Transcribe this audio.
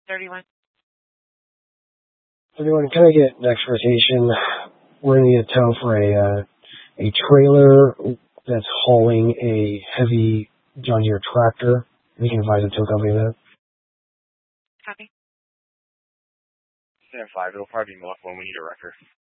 31. 31, can I get next rotation? We're going to need a tow for a trailer that's hauling a heavy John Deere tractor. We can advise the tow company of that. Copy. 5, it'll probably be more when we need a wrecker.